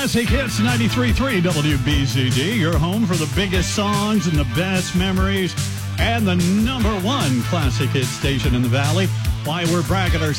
Classic Hits 93.3 WBZD, your home for the biggest songs and the best memories, and the #1 classic hit station in the Valley. Why we're bragging our